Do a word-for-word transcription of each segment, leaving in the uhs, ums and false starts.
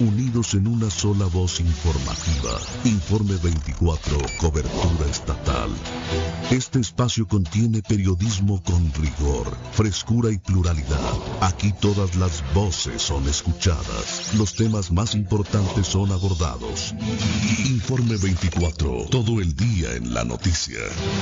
unidos en una sola voz informativa. Informe veinticuatro, cobertura estatal. Este espacio contiene periodismo con rigor, frescura y pluralidad. Aquí todas las voces son escuchadas. Los temas más importantes son abordados. Informe veinticuatro, todo el día en la noticia.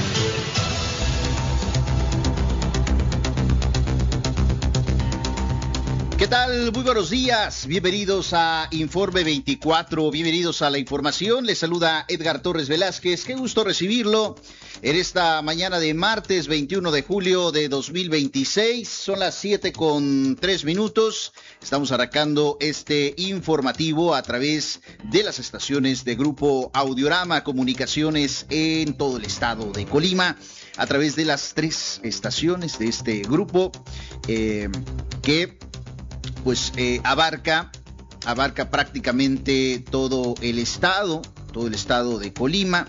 ¿Qué tal? Muy buenos días. Bienvenidos a Informe veinticuatro. Bienvenidos a la información. Les saluda Edgar Torres Velázquez. Qué gusto recibirlo en esta mañana de martes veintiuno de julio de dos mil veintiséis. Son las siete con tres minutos. Estamos arrancando este informativo a través de las estaciones de Grupo Audiorama Comunicaciones en todo el estado de Colima, a través de las tres estaciones de este grupo eh, que pues eh, abarca, abarca prácticamente todo el estado, todo el estado de Colima.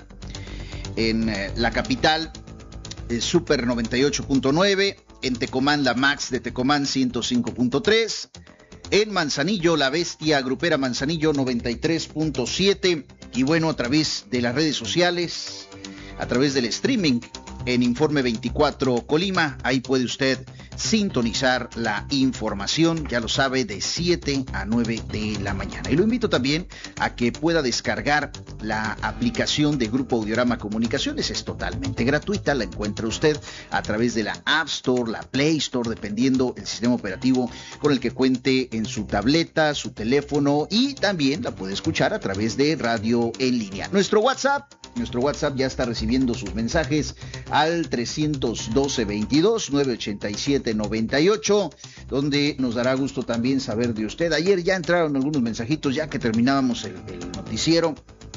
En eh, la capital, eh, Super noventa y ocho punto nueve, en Tecomán, la Max de Tecomán ciento cinco punto tres, en Manzanillo, la Bestia Grupera Manzanillo noventa y tres punto siete, y bueno, a través de las redes sociales, a través del streaming, en Informe veinticuatro Colima, ahí puede usted sintonizar la información, ya lo sabe, de siete a nueve de la mañana. Y lo invito también a que pueda descargar la aplicación de Grupo Audiorama Comunicaciones. Es totalmente gratuita, la encuentra usted a través de la App Store, la Play Store, dependiendo el sistema operativo con el que cuente en su tableta, su teléfono, y también la puede escuchar a través de radio en línea. Nuestro WhatsApp, nuestro WhatsApp ya está recibiendo sus mensajes al trescientos doce, veintidós, novecientos ochenta y siete, noventa y ocho, donde nos dará gusto también saber de usted. Ayer ya entraron algunos mensajitos ya que terminábamos el, el noticiero.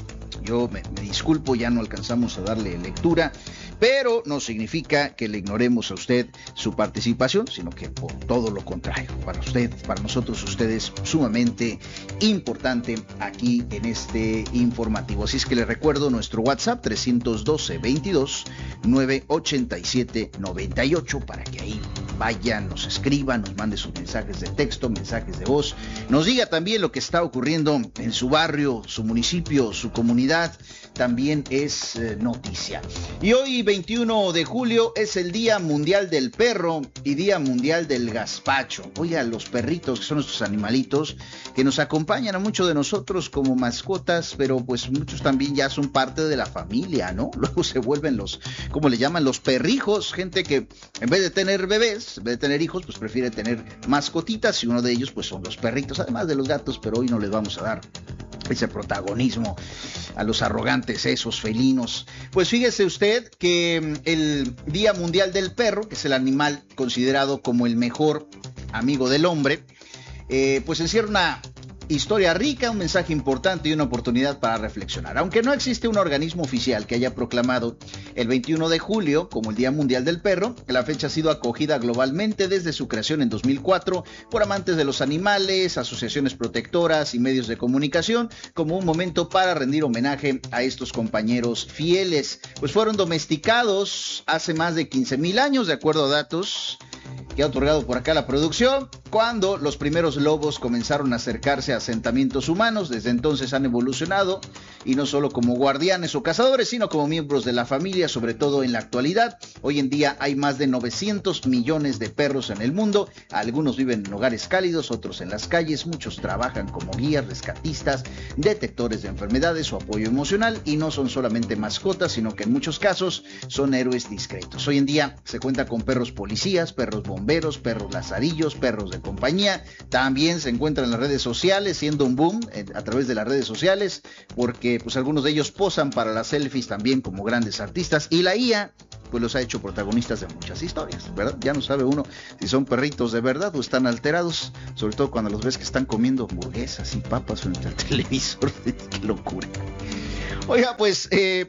Yo me, me disculpo, ya no alcanzamos a darle lectura, pero no significa que le ignoremos a usted su participación, sino que por todo lo contrario, para usted, para nosotros, usted es sumamente importante aquí en este informativo. Así es que le recuerdo nuestro WhatsApp trescientos doce, veintidós, novecientos ochenta y siete, noventa y ocho, para que ahí vayan, nos escriban, nos mande sus mensajes de texto, mensajes de voz, nos diga también lo que está ocurriendo en su barrio, su municipio, su comunidad. También es eh, noticia. Y hoy, veintiuno de julio, es el Día Mundial del Perro y Día Mundial del Gazpacho. Oiga, los perritos, que son nuestros animalitos, que nos acompañan a muchos de nosotros como mascotas, pero pues muchos también ya son parte de la familia, ¿no? Luego se vuelven los, ¿cómo le llaman? Los perrijos, gente que en vez de tener bebés, en vez de tener hijos, pues prefiere tener mascotitas, y uno de ellos pues son los perritos, además de los gatos, pero hoy no les vamos a dar ese protagonismo a los arrogantes, esos felinos. Pues fíjese usted que el Día Mundial del Perro, que es el animal considerado como el mejor amigo del hombre, eh, pues encierra una historia rica, un mensaje importante y una oportunidad para reflexionar. Aunque no existe un organismo oficial que haya proclamado el veintiuno de julio como el Día Mundial del Perro, la fecha ha sido acogida globalmente desde su creación en dos mil cuatro por amantes de los animales, asociaciones protectoras y medios de comunicación como un momento para rendir homenaje a estos compañeros fieles. Pues fueron domesticados hace más de quince mil años, de acuerdo a datos que ha otorgado por acá la producción, cuando los primeros lobos comenzaron a acercarse a asentamientos humanos. Desde entonces han evolucionado, y no solo como guardianes o cazadores, sino como miembros de la familia, sobre todo en la actualidad. Hoy en día hay más de novecientos millones de perros en el mundo. Algunos viven en hogares cálidos, otros en las calles. Muchos trabajan como guías, rescatistas, detectores de enfermedades o apoyo emocional, y no son solamente mascotas, sino que en muchos casos son héroes discretos. Hoy en día se cuenta con perros policías, perros bomberos, perros lazarillos, perros de compañía. También se encuentran en las redes sociales, siendo un boom eh, a través de las redes sociales, porque pues algunos de ellos posan para las selfies también como grandes artistas, y la I A pues los ha hecho protagonistas de muchas historias, ¿verdad? Ya no sabe uno si son perritos de verdad o están alterados, sobre todo cuando los ves que están comiendo hamburguesas y papas frente al televisor. ¡Qué locura! Oiga, pues eh,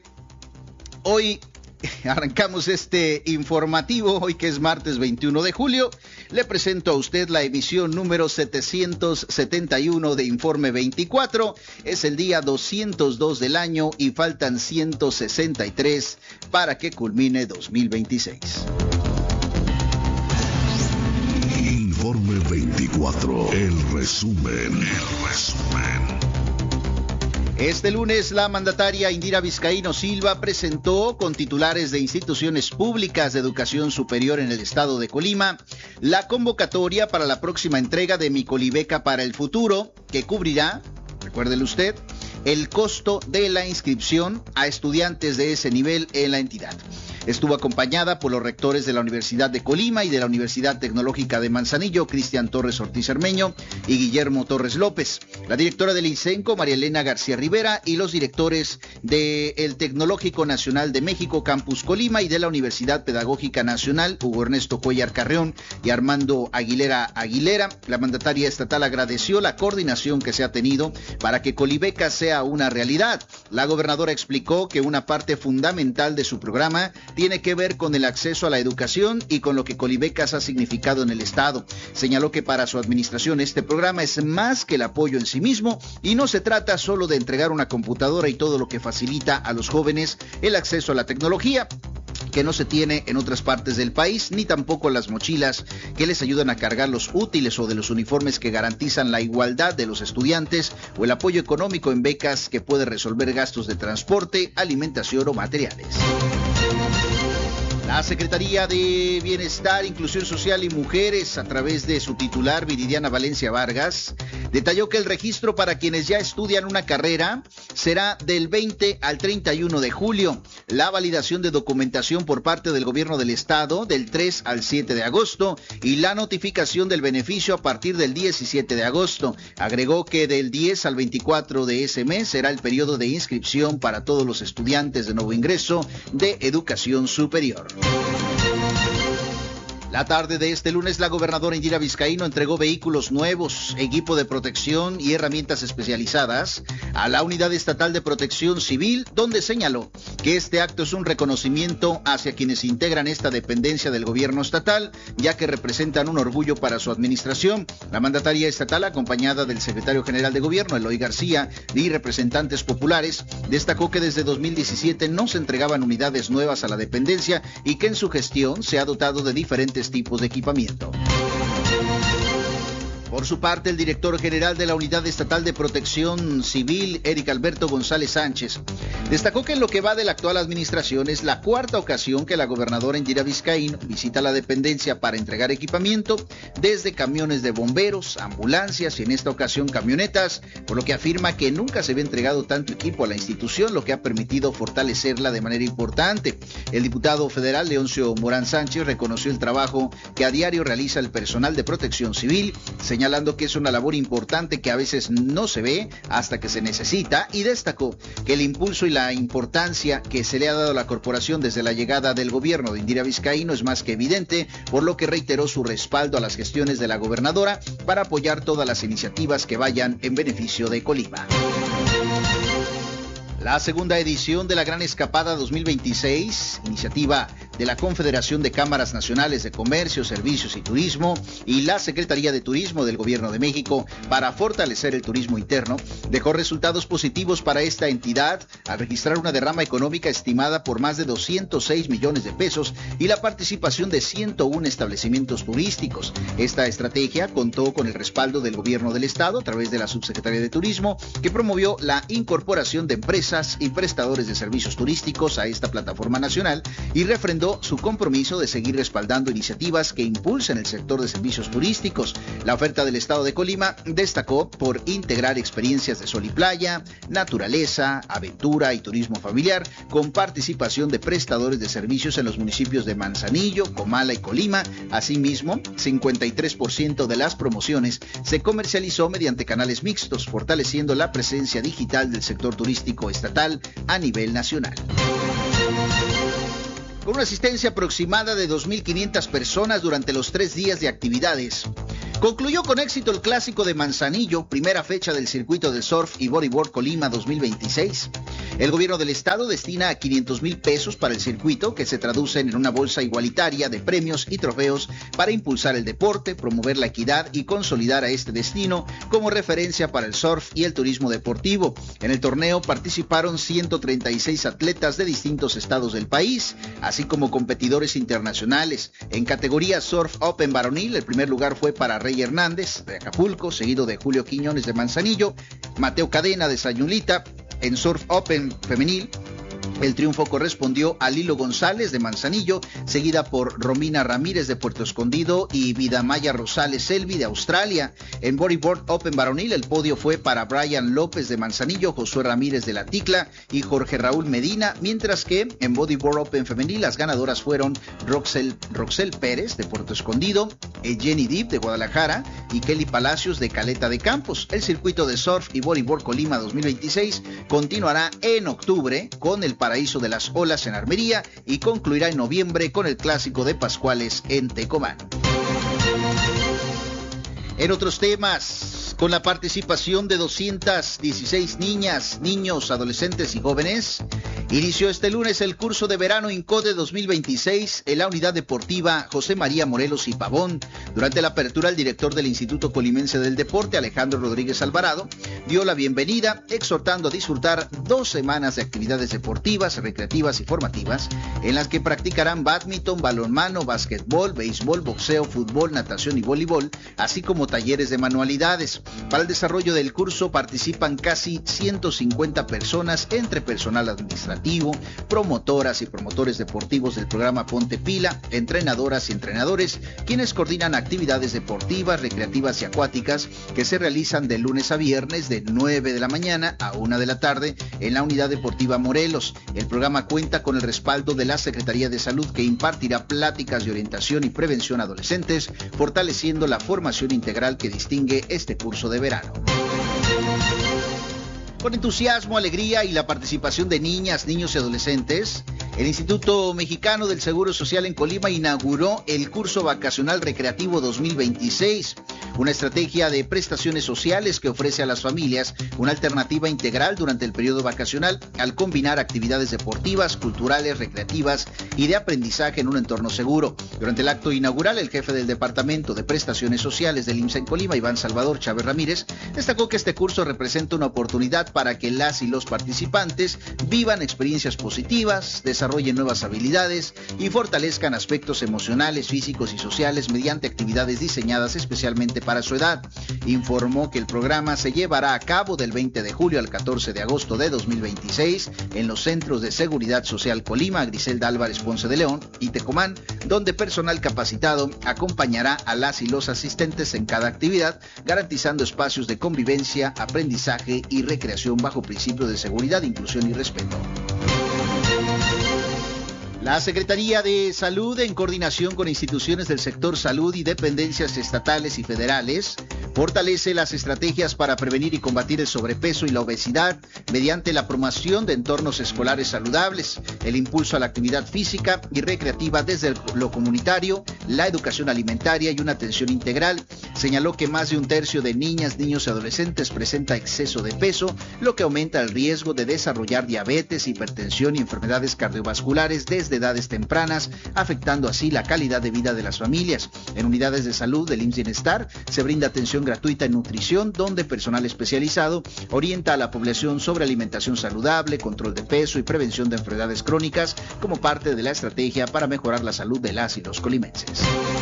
hoy arrancamos este informativo, hoy que es martes veintiuno de julio. Le presento a usted la emisión número setecientos setenta y uno de Informe veinticuatro. Es el día doscientos dos del año y faltan ciento sesenta y tres para que culmine dos mil veintiséis. Informe veinticuatro. veinticuatro, el resumen, el resumen. Este lunes, la mandataria Indira Vizcaíno Silva presentó con titulares de instituciones públicas de educación superior en el estado de Colima la convocatoria para la próxima entrega de Mi Colibeca para el Futuro, que cubrirá, recuérdele usted, el costo de la inscripción a estudiantes de ese nivel en la entidad. Estuvo acompañada por los rectores de la Universidad de Colima y de la Universidad Tecnológica de Manzanillo, Cristian Torres Ortiz Armeño y Guillermo Torres López, la directora del INCENCO, María Elena García Rivera, y los directores del Tecnológico Nacional de México, Campus Colima, y de la Universidad Pedagógica Nacional, Hugo Ernesto Cuellar Carreón y Armando Aguilera Aguilera. La mandataria estatal agradeció la coordinación que se ha tenido para que Colibeca sea una realidad. La gobernadora explicó que una parte fundamental de su programa tiene que ver con el acceso a la educación y con lo que Colibecas ha significado en el estado. Señaló que para su administración este programa es más que el apoyo en sí mismo y no se trata solo de entregar una computadora y todo lo que facilita a los jóvenes el acceso a la tecnología, que no se tiene en otras partes del país, ni tampoco las mochilas que les ayudan a cargar los útiles o de los uniformes que garantizan la igualdad de los estudiantes, o el apoyo económico en becas que puede resolver gastos de transporte, alimentación o materiales. La Secretaría de Bienestar, Inclusión Social y Mujeres, a través de su titular, Viridiana Valencia Vargas, detalló que el registro para quienes ya estudian una carrera será del veinte al treinta y uno de julio. La validación de documentación por parte del gobierno del estado del tres al siete de agosto y la notificación del beneficio a partir del diecisiete de agosto. Agregó que del diez al veinticuatro de ese mes será el periodo de inscripción para todos los estudiantes de nuevo ingreso de educación superior. La tarde de este lunes, la gobernadora Indira Vizcaíno entregó vehículos nuevos, equipo de protección y herramientas especializadas a la Unidad Estatal de Protección Civil, donde señaló que este acto es un reconocimiento hacia quienes integran esta dependencia del gobierno estatal, ya que representan un orgullo para su administración. La mandataria estatal, acompañada del secretario general de gobierno, Eloy García, y representantes populares, destacó que desde dos mil diecisiete no se entregaban unidades nuevas a la dependencia y que en su gestión se ha dotado de diferentes tipos de equipamiento. Por su parte, el director general de la Unidad Estatal de Protección Civil, Eric Alberto González Sánchez, destacó que en lo que va de la actual administración es la cuarta ocasión que la gobernadora Indira Vizcaíno visita la dependencia para entregar equipamiento, desde camiones de bomberos, ambulancias y en esta ocasión camionetas, por lo que afirma que nunca se había entregado tanto equipo a la institución, lo que ha permitido fortalecerla de manera importante. El diputado federal Leoncio Morán Sánchez reconoció el trabajo que a diario realiza el personal de Protección Civil, señalando que es una labor importante que a veces no se ve hasta que se necesita, y destacó que el impulso y la importancia que se le ha dado a la corporación desde la llegada del gobierno de Indira Vizcaíno es más que evidente, por lo que reiteró su respaldo a las gestiones de la gobernadora para apoyar todas las iniciativas que vayan en beneficio de Colima. La segunda edición de la Gran Escapada dos mil veintiséis, iniciativa de la Confederación de Cámaras Nacionales de Comercio, Servicios y Turismo y la Secretaría de Turismo del Gobierno de México para fortalecer el turismo interno, dejó resultados positivos para esta entidad al registrar una derrama económica estimada por más de doscientos seis millones de pesos y la participación de ciento uno establecimientos turísticos. Esta estrategia contó con el respaldo del Gobierno del Estado a través de la Subsecretaría de Turismo, que promovió la incorporación de empresas y prestadores de servicios turísticos a esta plataforma nacional y refrendó su compromiso de seguir respaldando iniciativas que impulsen el sector de servicios turísticos. La oferta del estado de Colima destacó por integrar experiencias de sol y playa, naturaleza, aventura y turismo familiar, con participación de prestadores de servicios en los municipios de Manzanillo, Comala y Colima. Asimismo, cincuenta y tres por ciento de las promociones se comercializó mediante canales mixtos, fortaleciendo la presencia digital del sector turístico estatal a nivel nacional. Con una asistencia aproximada de dos mil quinientas personas durante los tres días de actividades, concluyó con éxito el Clásico de Manzanillo, primera fecha del circuito de surf y bodyboard Colima dos mil veintiséis. El gobierno del estado destina quinientos mil pesos para el circuito, que se traducen en una bolsa igualitaria de premios y trofeos para impulsar el deporte, promover la equidad y consolidar a este destino como referencia para el surf y el turismo deportivo. En el torneo participaron ciento treinta y seis atletas de distintos estados del país, así como competidores internacionales. En categoría Surf Open varonil, el primer lugar fue para Rey Hernández de Acapulco, seguido de Julio Quiñones de Manzanillo, Mateo Cadena de Sayulita. En Surf Open femenil, el triunfo correspondió a Lilo González de Manzanillo, seguida por Romina Ramírez de Puerto Escondido y Vidamaya Rosales Selvi de Australia. En Bodyboard Open varonil, el podio fue para Brian López de Manzanillo, Josué Ramírez de La Ticla y Jorge Raúl Medina, mientras que en Bodyboard Open femenil las ganadoras fueron Roxel, Roxel Pérez de Puerto Escondido, Jenny Deep de Guadalajara y Kelly Palacios de Caleta de Campos. El circuito de surf y bodyboard Colima dos mil veintiséis continuará en octubre con el Paraíso de las Olas en Armería y concluirá en noviembre con el Clásico de Pascuales en Tecomán. En otros temas, con la participación de doscientas dieciséis niñas, niños, adolescentes y jóvenes, inició este lunes el curso de verano INCODE dos mil veintiséis en la unidad deportiva José María Morelos y Pavón. Durante la apertura, el director del Instituto Colimense del Deporte, Alejandro Rodríguez Alvarado, dio la bienvenida, exhortando a disfrutar dos semanas de actividades deportivas, recreativas y formativas, en las que practicarán bádminton, balonmano, básquetbol, béisbol, boxeo, fútbol, natación y voleibol, así como talleres de manualidades. Para el desarrollo del curso participan casi ciento cincuenta personas, entre personal administrativo, promotoras y promotores deportivos del programa Ponte Pila, entrenadoras y entrenadores, quienes coordinan actividades deportivas, recreativas y acuáticas que se realizan de lunes a viernes de nueve de la mañana a una de la tarde en la unidad deportiva Morelos. El programa cuenta con el respaldo de la Secretaría de Salud, que impartirá pláticas de orientación y prevención a adolescentes, fortaleciendo la formación integral que distingue este curso de verano. Con entusiasmo, alegría y la participación de niñas, niños y adolescentes, el Instituto Mexicano del Seguro Social en Colima inauguró el curso vacacional recreativo dos mil veintiséis, una estrategia de prestaciones sociales que ofrece a las familias una alternativa integral durante el periodo vacacional al combinar actividades deportivas, culturales, recreativas y de aprendizaje en un entorno seguro. Durante el acto inaugural, el jefe del Departamento de Prestaciones Sociales del I M S S en Colima, Iván Salvador Chávez Ramírez, destacó que este curso representa una oportunidad para que las y los participantes vivan experiencias positivas, desarrollen nuevas habilidades y fortalezcan aspectos emocionales, físicos y sociales mediante actividades diseñadas especialmente para su edad. Informó que el programa se llevará a cabo del veinte de julio al catorce de agosto de dos mil veintiséis en los Centros de Seguridad Social Colima, Griselda Álvarez Ponce de León y Tecomán, donde personal capacitado acompañará a las y los asistentes en cada actividad, garantizando espacios de convivencia, aprendizaje y recreación bajo principios de seguridad, inclusión y respeto. La Secretaría de Salud, en coordinación con instituciones del sector salud y dependencias estatales y federales, fortalece las estrategias para prevenir y combatir el sobrepeso y la obesidad mediante la promoción de entornos escolares saludables, el impulso a la actividad física y recreativa desde lo comunitario, la educación alimentaria y una atención integral. Señaló que más de un tercio de niñas, niños y adolescentes presenta exceso de peso, lo que aumenta el riesgo de desarrollar diabetes, hipertensión y enfermedades cardiovasculares desde edades tempranas, afectando así la calidad de vida de las familias. En unidades de salud del I M S S Bienestar se brinda atención gratuita en nutrición, donde personal especializado orienta a la población sobre alimentación saludable, control de peso y prevención de enfermedades crónicas como parte de la estrategia para mejorar la salud de las y los colimenses.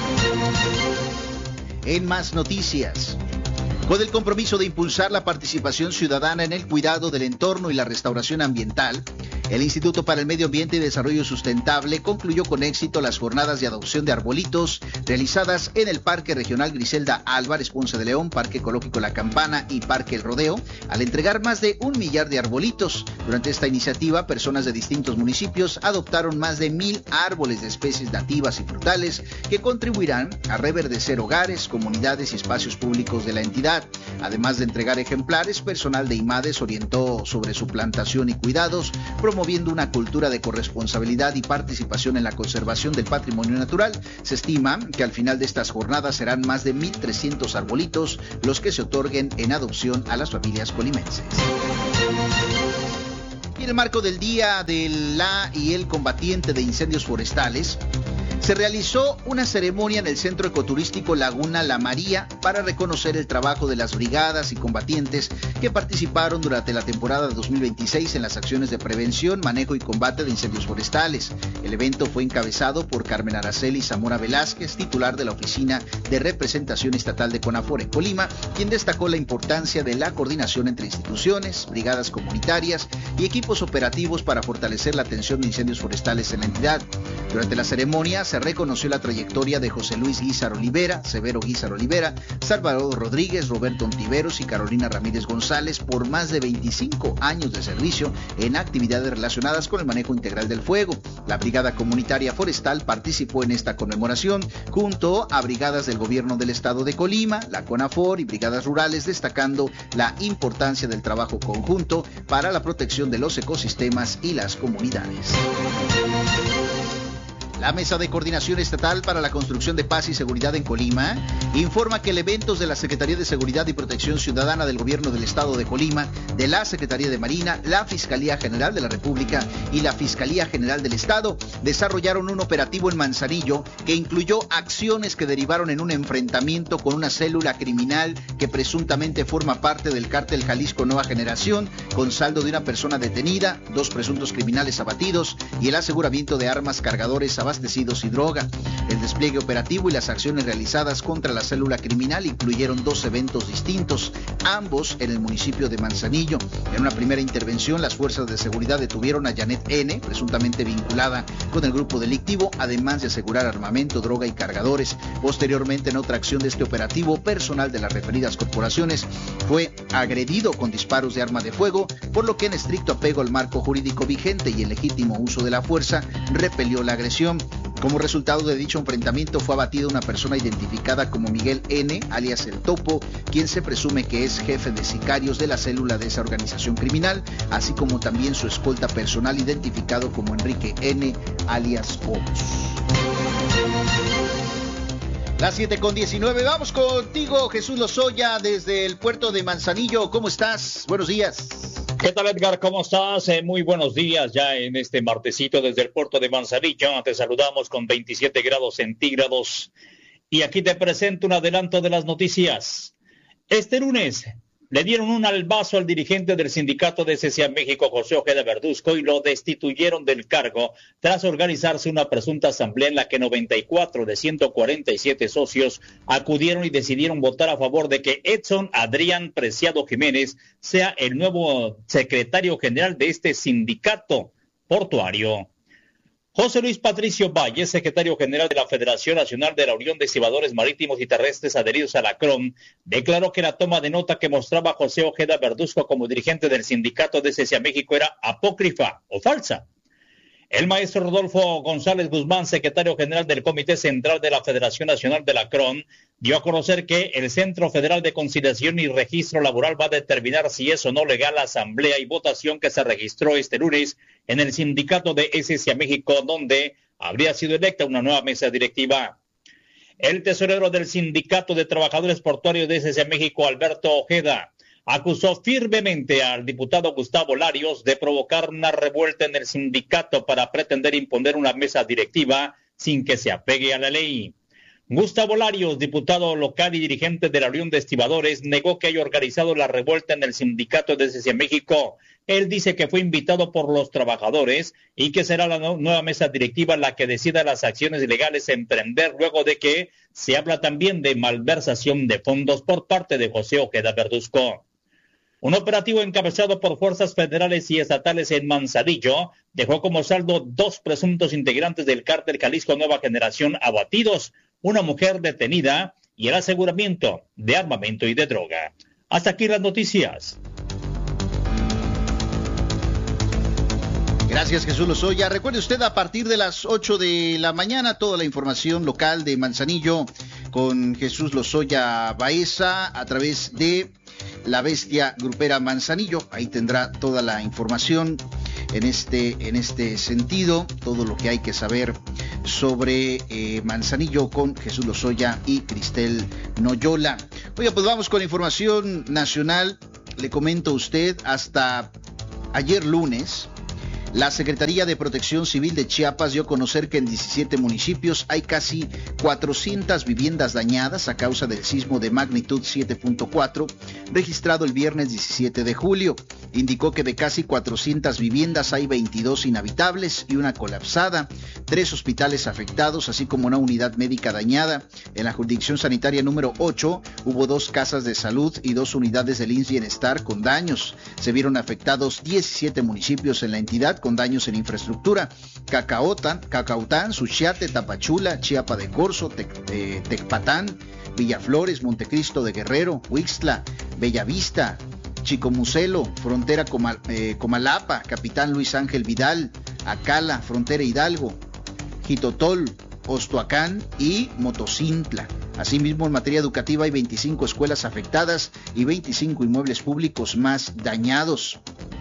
En más noticias, con el compromiso de impulsar la participación ciudadana en el cuidado del entorno y la restauración ambiental, el Instituto para el Medio Ambiente y Desarrollo Sustentable concluyó con éxito las jornadas de adopción de arbolitos realizadas en el Parque Regional Griselda Álvarez Ponce de León, Parque Ecológico La Campana y Parque El Rodeo, al entregar más de un millar de arbolitos. Durante esta iniciativa, personas de distintos municipios adoptaron más de mil árboles de especies nativas y frutales que contribuirán a reverdecer hogares, comunidades y espacios públicos de la entidad. Además de entregar ejemplares, personal de IMADES orientó sobre su plantación y cuidados, promoviendo una cultura de corresponsabilidad y participación en la conservación del patrimonio natural. Se estima que al final de estas jornadas serán más de mil trescientos arbolitos los que se otorguen en adopción a las familias colimenses. Y en el marco del Día de la y el Combatiente de Incendios Forestales, Se realizó una ceremonia en el Centro Ecoturístico Laguna La María para reconocer el trabajo de las brigadas y combatientes que participaron durante la temporada dos mil veintiséis en las acciones de prevención, manejo y combate de incendios forestales. El evento fue encabezado por Carmen Araceli Zamora Velázquez, titular de la Oficina de Representación Estatal de CONAFOR en Colima, quien destacó la importancia de la coordinación entre instituciones, brigadas comunitarias y equipos operativos para fortalecer la atención de incendios forestales en la entidad. Durante la ceremonia se reconoció la trayectoria de José Luis Guízar Olivera, Severo Guízar Olivera, Salvador Rodríguez, Roberto Ontiveros y Carolina Ramírez González por más de veinticinco años de servicio en actividades relacionadas con el manejo integral del fuego. La Brigada Comunitaria Forestal participó en esta conmemoración junto a brigadas del gobierno del estado de Colima, la CONAFOR y brigadas rurales, destacando la importancia del trabajo conjunto para la protección de los ecosistemas y las comunidades. La Mesa de Coordinación Estatal para la Construcción de Paz y Seguridad en Colima informa que elementos de la Secretaría de Seguridad y Protección Ciudadana del Gobierno del Estado de Colima, de la Secretaría de Marina, la Fiscalía General de la República y la Fiscalía General del Estado desarrollaron un operativo en Manzanillo que incluyó acciones que derivaron en un enfrentamiento con una célula criminal que presuntamente forma parte del cártel Jalisco Nueva Generación, con saldo de una persona detenida, dos presuntos criminales abatidos y el aseguramiento de armas, cargadores, abastecidos y droga. El despliegue operativo y las acciones realizadas contra la célula criminal incluyeron dos eventos distintos, ambos en el municipio de Manzanillo. En una primera intervención, las fuerzas de seguridad detuvieron a Janet N., presuntamente vinculada con el grupo delictivo, además de asegurar armamento, droga y cargadores. Posteriormente, en otra acción de este operativo, personal de las referidas corporaciones fue agredido con disparos de arma de fuego, por lo que en estricto apego al marco jurídico vigente y el legítimo uso de la fuerza, repelió la agresión. Como resultado de dicho enfrentamiento fue abatida una persona identificada como Miguel N., alias El Topo, quien se presume que es jefe de sicarios de la célula de esa organización criminal, así como también su escolta personal identificado como Enrique N., alias Ops. Las siete con diecinueve, vamos contigo, Jesús Lozoya, desde el puerto de Manzanillo. ¿Cómo estás? Buenos días. ¿Qué tal, Edgar? ¿Cómo estás? Eh, muy buenos días ya en este martesito desde el puerto de Manzanillo. Te saludamos con veintisiete grados centígrados y aquí te presento un adelanto de las noticias. Este lunes le dieron un albazo al dirigente del sindicato de C C A México, José Ojeda Verduzco, y lo destituyeron del cargo tras organizarse una presunta asamblea en la que noventa y cuatro de ciento cuarenta y siete socios acudieron y decidieron votar a favor de que Edson Adrián Preciado Jiménez sea el nuevo secretario general de este sindicato portuario. José Luis Patricio Valle, secretario general de la Federación Nacional de la Unión de Estibadores Marítimos y Terrestres adheridos a la C R O M, declaró que la toma de nota que mostraba a José Ojeda Verduzco como dirigente del sindicato de C C A México era apócrifa o falsa. El maestro Rodolfo González Guzmán, secretario general del Comité Central de la Federación Nacional de la C R O M, dio a conocer que el Centro Federal de Conciliación y Registro Laboral va a determinar si es o no legal la asamblea y votación que se registró este lunes en el sindicato de C C A México, donde habría sido electa una nueva mesa directiva. El tesorero del Sindicato de Trabajadores Portuarios de C C A México, Alberto Ojeda, acusó firmemente al diputado Gustavo Larios de provocar una revuelta en el sindicato para pretender imponer una mesa directiva sin que se apegue a la ley. Gustavo Larios, diputado local y dirigente de la Unión de Estibadores, negó que haya organizado la revuelta en el sindicato de C C A México. Él dice que fue invitado por los trabajadores y que será la no- nueva mesa directiva la que decida las acciones legales a emprender, luego de que se habla también de malversación de fondos por parte de José Ojeda Verduzco. Un operativo encabezado por fuerzas federales y estatales en Manzanillo dejó como saldo dos presuntos integrantes del cártel Jalisco Nueva Generación abatidos, una mujer detenida y el aseguramiento de armamento y de droga. Hasta aquí las noticias. Gracias, Jesús Lozoya. Recuerde usted, a partir de las ocho de la mañana, toda la información local de Manzanillo con Jesús Lozoya Baeza a través de La Bestia Grupera Manzanillo. Ahí tendrá toda la información en este, en este sentido, todo lo que hay que saber sobre eh, Manzanillo con Jesús Lozoya y Cristel Noyola. Oiga, pues vamos con información nacional. Le comento a usted, hasta ayer lunes, La Secretaría de Protección Civil de Chiapas dio a conocer que en diecisiete municipios hay casi cuatrocientas viviendas dañadas a causa del sismo de magnitud siete punto cuatro registrado el viernes diecisiete de julio. Indicó que de casi cuatrocientas viviendas hay veintidós inhabitables y una colapsada, tres hospitales afectados, así como una unidad médica dañada. En la jurisdicción sanitaria número ocho hubo dos casas de salud y dos unidades del I M S S Bienestar con daños. Se vieron afectados diecisiete municipios en la entidad con daños en infraestructura: Cacaután, Cacaután, Suchiate, Tapachula, Chiapa de Corzo, Tec, eh, Tecpatán, Villaflores, Montecristo de Guerrero, Huixtla, Bellavista, Chicomucelo, Frontera Comal, eh, Comalapa, Capitán Luis Ángel Vidal, Acala, Frontera Hidalgo, Jitotol, Ostoacán y Motocintla. Asimismo, en materia educativa hay veinticinco escuelas afectadas y veinticinco inmuebles públicos más dañados.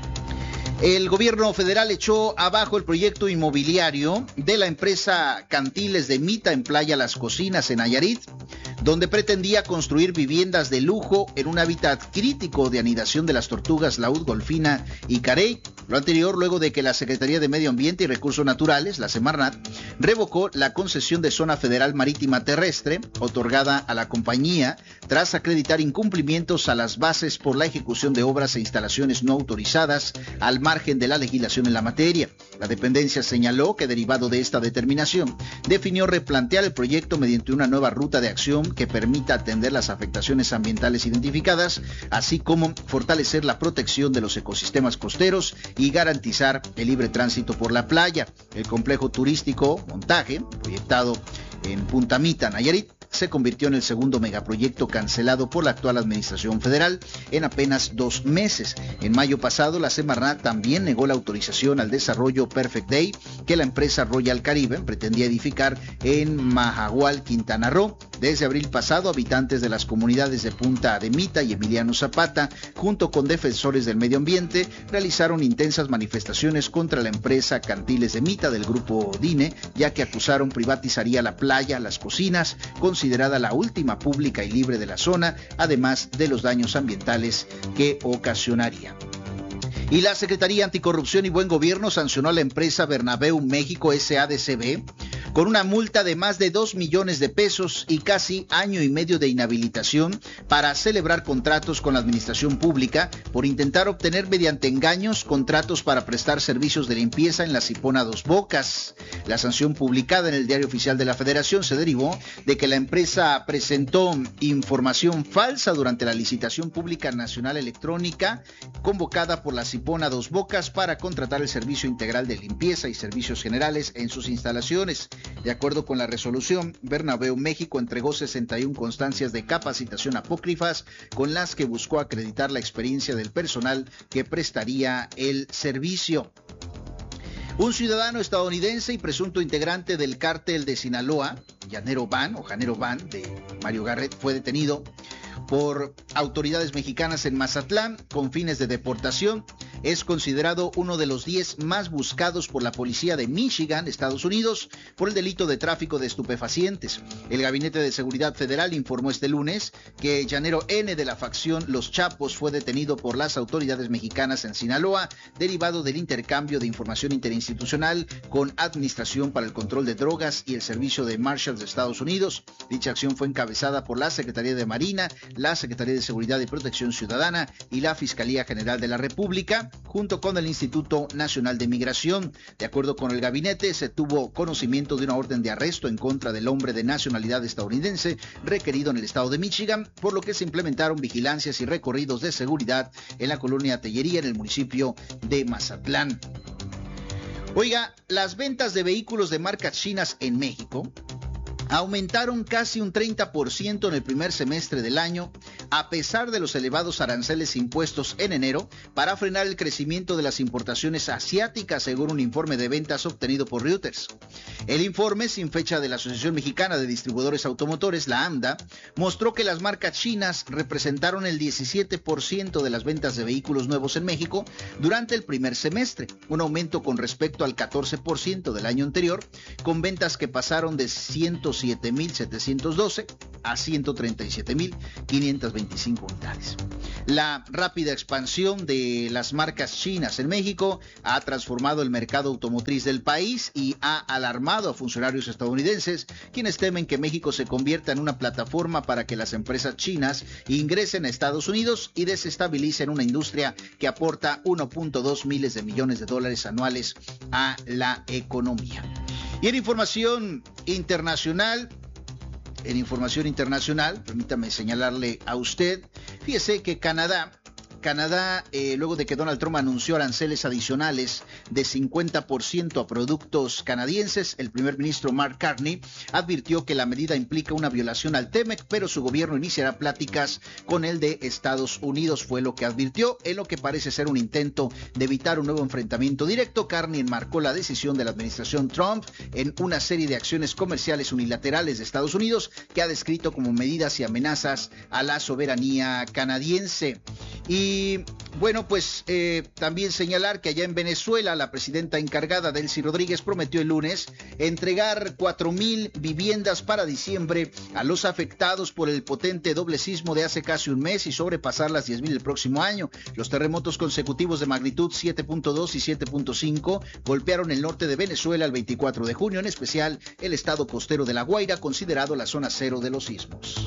El gobierno federal echó abajo el proyecto inmobiliario de la empresa Cantiles de Mita en Playa Las Cocinas, en Nayarit, donde pretendía construir viviendas de lujo en un hábitat crítico de anidación de las tortugas laúd, golfina y carey. Lo anterior luego de que la Secretaría de Medio Ambiente y Recursos Naturales, la Semarnat, revocó la concesión de zona federal marítima terrestre otorgada a la compañía tras acreditar incumplimientos a las bases por la ejecución de obras e instalaciones no autorizadas al margen de la legislación en la materia. La dependencia señaló que, derivado de esta determinación, definió replantear el proyecto mediante una nueva ruta de acción que permita atender las afectaciones ambientales identificadas, así como fortalecer la protección de los ecosistemas costeros y garantizar el libre tránsito por la playa. El complejo turístico Montaje, proyectado en Punta Mita, Nayarit, se convirtió en el segundo megaproyecto cancelado por la actual administración federal en apenas dos meses. En mayo pasado, la Semarnat también negó la autorización al desarrollo Perfect Day que la empresa Royal Caribe pretendía edificar en Mahahual, Quintana Roo. Desde abril pasado, habitantes de las comunidades de Punta de Mita y Emiliano Zapata, junto con defensores del medio ambiente, realizaron intensas manifestaciones contra la empresa Cantiles de Mita del grupo DINE, ya que acusaron privatizaría la playa Las Cocinas, considerada la última pública y libre de la zona, además de los daños ambientales que ocasionaría. Y la Secretaría Anticorrupción y Buen Gobierno sancionó a la empresa Bernabéu México S A D C B con una multa de más de dos millones de pesos y casi año y medio de inhabilitación para celebrar contratos con la administración pública por intentar obtener mediante engaños contratos para prestar servicios de limpieza en la Sipona Dos Bocas. La sanción publicada en el Diario Oficial de la Federación se derivó de que la empresa presentó información falsa durante la licitación pública nacional electrónica convocada por la Sipona Dos Bocas para contratar el servicio integral de limpieza y servicios generales en sus instalaciones. De acuerdo con la resolución, Bernabéu México entregó sesenta y una constancias de capacitación apócrifas con las que buscó acreditar la experiencia del personal que prestaría el servicio. Un ciudadano estadounidense y presunto integrante del cártel de Sinaloa, Llanero Van o Janero Van de Mario Garrett, fue detenido por autoridades mexicanas en Mazatlán con fines de deportación. Es considerado uno de los diez más buscados por la policía de Michigan, Estados Unidos, por el delito de tráfico de estupefacientes. El Gabinete de Seguridad Federal informó este lunes que Llanero N de la facción Los Chapos fue detenido por las autoridades mexicanas en Sinaloa, derivado del intercambio de información interinstitucional con Administración para el Control de Drogas y el Servicio de Marshals de Estados Unidos. Dicha acción fue encabezada por la Secretaría de Marina, la Secretaría de Seguridad y Protección Ciudadana y la Fiscalía General de la República, junto con el Instituto Nacional de Migración. De acuerdo con el gabinete, se tuvo conocimiento de una orden de arresto en contra del hombre de nacionalidad estadounidense requerido en el estado de Michigan, por lo que se implementaron vigilancias y recorridos de seguridad en la colonia Tellería, en el municipio de Mazatlán. Oiga, las ventas de vehículos de marcas chinas en México aumentaron casi un treinta por ciento en el primer semestre del año, a pesar de los elevados aranceles impuestos en enero para frenar el crecimiento de las importaciones asiáticas, según un informe de ventas obtenido por Reuters. El informe, sin fecha de la Asociación Mexicana de Distribuidores Automotores, la AMDA, mostró que las marcas chinas representaron el diecisiete por ciento de las ventas de vehículos nuevos en México durante el primer semestre, un aumento con respecto al catorce por ciento del año anterior, con ventas que pasaron de ciento siete mil setecientos doce a ciento treinta y siete mil quinientas veinticinco unidades. La rápida expansión de las marcas chinas en México ha transformado el mercado automotriz del país y ha alarmado a funcionarios estadounidenses, quienes temen que México se convierta en una plataforma para que las empresas chinas ingresen a Estados Unidos y desestabilicen una industria que aporta uno punto dos miles de millones de dólares anuales a la economía. Y en información internacional, en información internacional, permítame señalarle a usted, fíjese que Canadá, Canadá, eh, luego de que Donald Trump anunció aranceles adicionales de cincuenta por ciento a productos canadienses, el primer ministro Mark Carney advirtió que la medida implica una violación al T E M E C, pero su gobierno iniciará pláticas con el de Estados Unidos, fue lo que advirtió, en lo que parece ser un intento de evitar un nuevo enfrentamiento directo. Carney enmarcó la decisión de la administración Trump en una serie de acciones comerciales unilaterales de Estados Unidos que ha descrito como medidas y amenazas a la soberanía canadiense. Y Y bueno, pues eh, también señalar que allá en Venezuela la presidenta encargada, Delcy Rodríguez, prometió el lunes entregar cuatro mil viviendas para diciembre a los afectados por el potente doble sismo de hace casi un mes y sobrepasar las diez mil el próximo año. Los terremotos consecutivos de magnitud siete punto dos y siete punto cinco golpearon el norte de Venezuela el veinticuatro de junio, en especial el estado costero de La Guaira, considerado la zona cero de los sismos.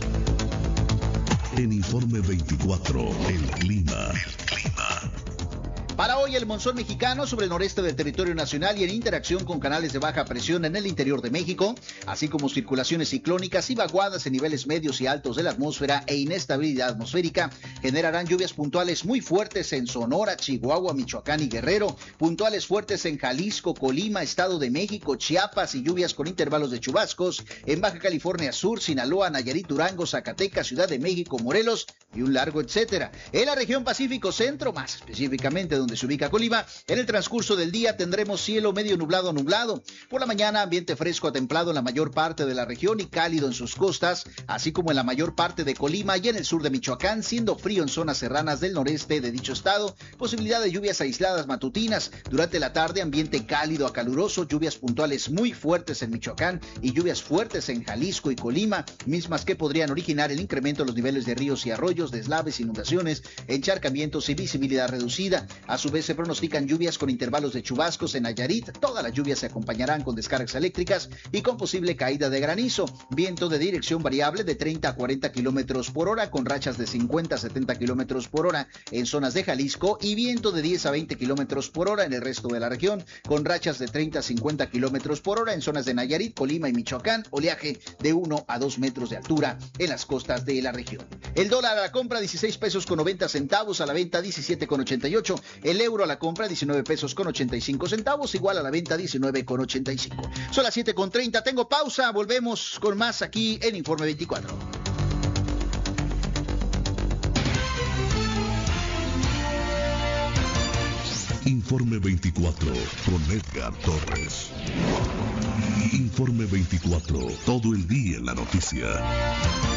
En Informe veinticuatro, el clima. El clima. Para hoy, el monzón mexicano sobre el noreste del territorio nacional y en interacción con canales de baja presión en el interior de México, así como circulaciones ciclónicas y vaguadas en niveles medios y altos de la atmósfera e inestabilidad atmosférica, generarán lluvias puntuales muy fuertes en Sonora, Chihuahua, Michoacán y Guerrero, puntuales fuertes en Jalisco, Colima, Estado de México, Chiapas y lluvias con intervalos de chubascos en Baja California Sur, Sinaloa, Nayarit, Durango, Zacatecas, Ciudad de México, Morelos y un largo etcétera. En la región Pacífico Centro, más específicamente donde se ubica Colima, en el transcurso del día tendremos cielo medio nublado a nublado. Por la mañana, ambiente fresco a templado en la mayor parte de la región y cálido en sus costas, así como en la mayor parte de Colima y en el sur de Michoacán, siendo frío en zonas serranas del noreste de dicho estado. Posibilidad de lluvias aisladas matutinas. Durante la tarde, ambiente cálido a caluroso, lluvias puntuales muy fuertes en Michoacán y lluvias fuertes en Jalisco y Colima, mismas que podrían originar el incremento de los niveles de ríos y arroyos, deslaves, inundaciones, encharcamientos y visibilidad reducida. A su vez, se pronostican lluvias con intervalos de chubascos en Nayarit. Todas las lluvias se acompañarán con descargas eléctricas y con posible caída de granizo. Viento de dirección variable de treinta a cuarenta kilómetros por hora, con rachas de cincuenta a setenta kilómetros por hora en zonas de Jalisco, y viento de diez a veinte kilómetros por hora en el resto de la región, con rachas de treinta a cincuenta kilómetros por hora en zonas de Nayarit, Colima y Michoacán. Oleaje de uno a dos metros de altura en las costas de la región. El dólar a la compra dieciséis pesos con noventa centavos, a la venta diecisiete con ochenta y ocho. El euro a la compra diecinueve pesos con ochenta y cinco centavos, igual a la venta diecinueve con ochenta y cinco. Son las siete con treinta, tengo pausa, volvemos con más aquí en Informe veinticuatro. Informe veinticuatro con Edgar Torres. Informe veinticuatro, todo el día en la noticia.